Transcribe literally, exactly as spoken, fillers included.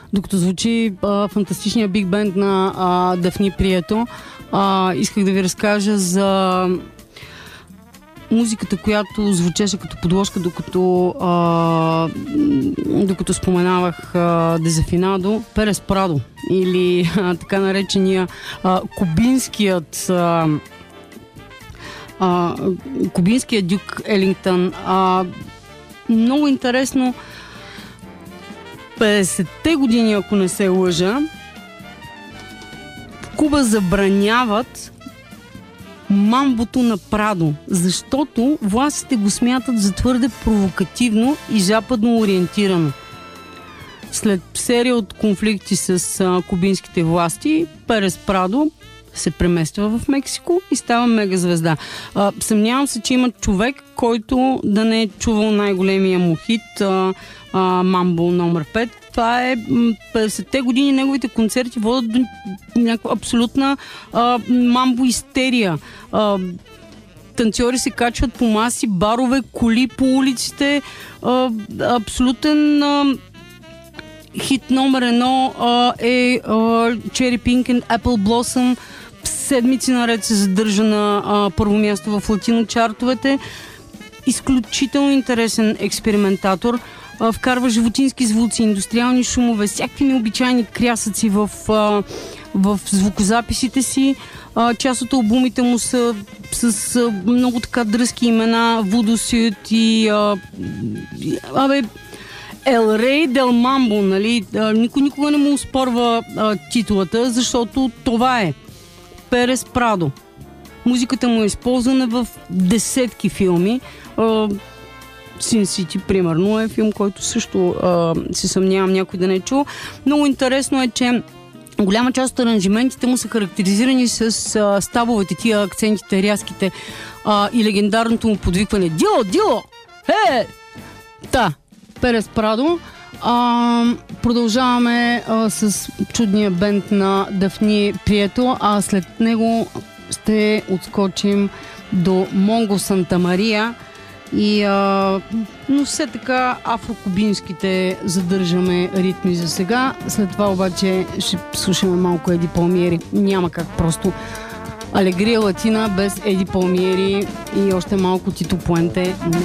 Докато звучи а, фантастичния биг бенд на а, Дафни Прието, а, исках да ви разкажа за музиката, която звучеше като подложка, докато, а, докато споменавах а, Дезафинадо, Перес Прадо, или а, така наречения а, кубинският а, а, кубинският Дюк Елингтън. А, много интересно, петдесетте години, ако не се лъжа, в Куба забраняват мамбото на Прадо, защото властите го смятат за твърде провокативно и западно ориентирано. След серия от конфликти с а, кубинските власти, Перес Прадо се премества в Мексико и става мегазвезда. А, съмнявам се, че има човек, който да не е чувал най-големия му хит а, а, Мамбо номер пет. Това е петдесетте години, неговите концерти водят до някаква абсолютна а, мамбо-истерия. А, танцори се качват по маси, барове, коли по улиците. А, абсолютен а, хит номер едно а, е а, Cherry Pink and Apple Blossom. Седмици наред се задържа на а, първо място в латино чартовете. Изключително интересен експериментатор. А, вкарва животински звуци, индустриални шумове, всякакви необичайни крясъци в, а, в звукозаписите си. А, част от албумите му са с а, много така дръзки имена, Voodoo Suit и а, абе El Rey del Mambo, нали? А, никой никога не му оспорва а, титулата, защото това е Перес Прадо. Музиката му е използвана в десетки филми. Sin City, примерно, е филм, който също а, се съмнявам някой да не е чул. Много интересно е, че голяма част от аранжиментите му са характеризирани с а, стабовете, тия акцентите, рязките а, и легендарното му подвикване Дило, Дило! Е! Та, Перес Прадо. А, продължаваме а, с чудния бенд на Дафни Прието, а след него ще отскочим до Монго Санта Мария и а, но все така афрокубинските задържаме ритми за сега. След това обаче ще слушаме малко Еди Палмиери. Няма как просто Алегрия Латина без Еди Палмиери и още малко Тито Пуенте.